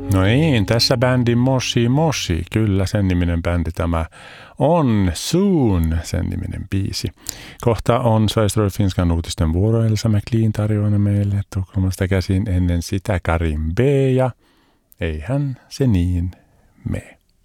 No niin, tässä bändi Moshi Moshi, kyllä sen niminen bändi tämä on. Soon sen niminen biisi. Kohta on Sveriges Radio Finskan uutisten vuoro. Elsa McLean tarjoaa meille Tukholmasta käsin, ennen sitä Karim B ja eihän se niin mene.